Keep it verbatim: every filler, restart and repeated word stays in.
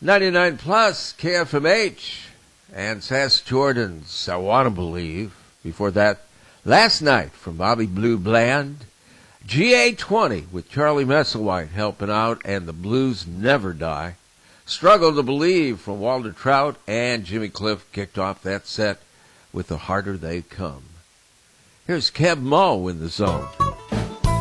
ninety-nine plus K F M H and Sass Jordan's I Wanna Believe. Before that, Last Night from Bobby Blue Bland. G A twenty with Charlie Messelwhite helping out, and The Blues Never Die. Struggle to Believe from Walter Trout, and Jimmy Cliff kicked off that set with The Harder They Come. Here's Kev Moe in the zone.